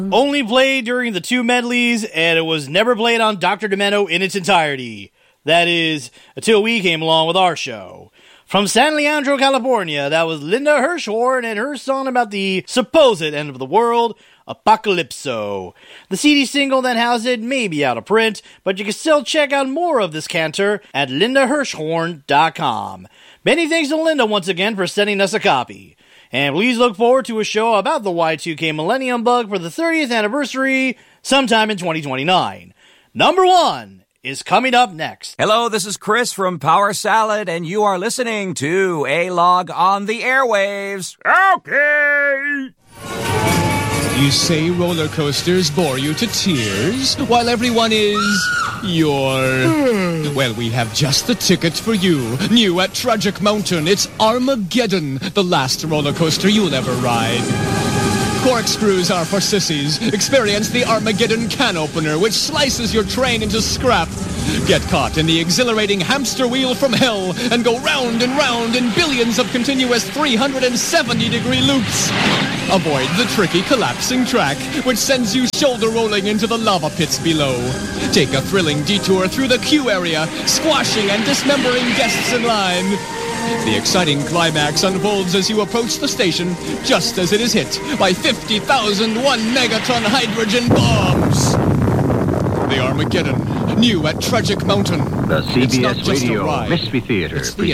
Only played during the two medleys, and it was never played on Dr. Demento in its entirety. That is, until we came along with our show. From San Leandro, California, that was Linda Hirschhorn and her song about the supposed end of the world, Apocalypso. The CD single that housed it may be out of print, but you can still check out more of this cantor at lindahirschhorn.com. Many thanks to Linda once again for sending us a copy. And please look forward to a show about the Y2K Millennium Bug for the 30th anniversary sometime in 2029. Number 1 is coming up next. Hello, this is Chris from Power Salad, and you are listening to A-Log on the Airwaves. Okay! You say roller coasters bore you to tears, while everyone is your... Well, we have just the ticket for you. New at Tragic Mountain, it's Armageddon, the last roller coaster you'll ever ride. Corkscrews are for sissies. Experience the Armageddon can opener, which slices your train into scrap. Get caught in the exhilarating hamster wheel from hell and go round and round in billions of continuous 370-degree loops. Avoid the tricky collapsing track, which sends you shoulder-rolling into the lava pits below. Take a thrilling detour through the queue area, squashing and dismembering guests in line. The exciting climax unfolds as you approach the station, just as it is hit by 50,000 one-megaton hydrogen bombs. The Armageddon, new at Tragic Mountain. The CBS Radio Mystery Theater.